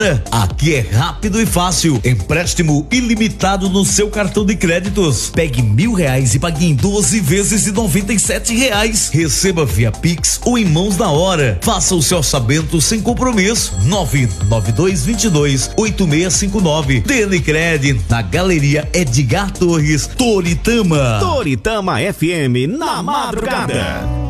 Aqui é rápido e fácil, empréstimo ilimitado no seu cartão de créditos. Pegue R$1.000 e pague em 12 vezes de R$97. Receba via Pix ou em mãos na hora. Faça o seu orçamento sem compromisso. 992228659. DN Cred, na Galeria Edgar Torres, Toritama. Toritama FM na madrugada.